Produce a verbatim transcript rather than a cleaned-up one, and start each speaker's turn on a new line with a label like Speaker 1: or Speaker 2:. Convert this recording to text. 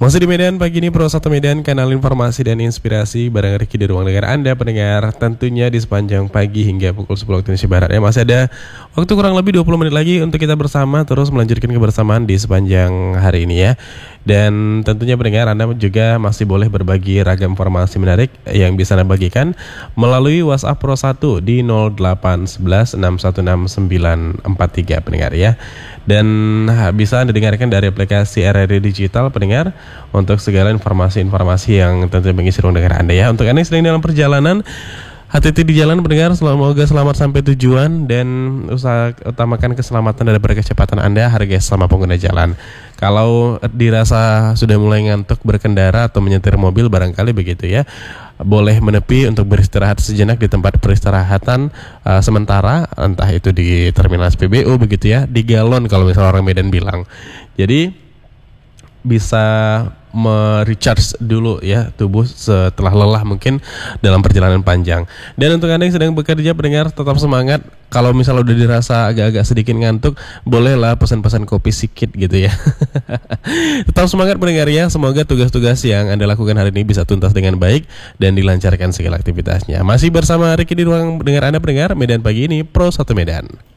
Speaker 1: Masih di Medan pagi ini, Pro satu Medan, kanal informasi dan inspirasi bareng Ricky di ruang dengar Anda pendengar. Tentunya di sepanjang pagi hingga pukul sepuluh waktu Indonesia Barat ya. Masih ada waktu kurang lebih dua puluh menit lagi untuk kita bersama terus melanjutkan kebersamaan di sepanjang hari ini ya. Dan tentunya pendengar, Anda juga masih boleh berbagi ragam informasi menarik yang bisa Anda bagikan melalui WhatsApp Pro satu di nol delapan satu satu enam satu enam sembilan empat tiga pendengar ya. Dan bisa Anda dengarkan dari aplikasi R R D Digital pendengar untuk segala informasi-informasi yang tentunya mengisi ruang dengar Anda ya. Untuk Anda yang sedang dalam perjalanan, hati-hati di jalan pendengar, semoga selamat sampai tujuan dan usaha utamakan keselamatan daripada kecepatan Anda, hargai selama pengguna jalan. Kalau dirasa sudah mulai ngantuk berkendara atau menyetir mobil barangkali begitu ya, boleh menepi untuk beristirahat sejenak di tempat peristirahatan uh, sementara, entah itu di terminal S P B U begitu ya, di galon kalau misalnya orang Medan bilang. Jadi bisa me-recharge dulu ya tubuh setelah lelah mungkin dalam perjalanan panjang. Dan untuk Anda yang sedang bekerja pendengar, tetap semangat. Kalau misalnya udah dirasa agak-agak sedikit ngantuk, bolehlah pesan-pesan kopi sedikit gitu ya. Tetap semangat pendengar ya. Semoga tugas-tugas yang Anda lakukan hari ini bisa tuntas dengan baik dan dilancarkan segala aktivitasnya. Masih bersama Ricky di ruang dengar Anda pendengar, Medan pagi ini, Pro satu Medan.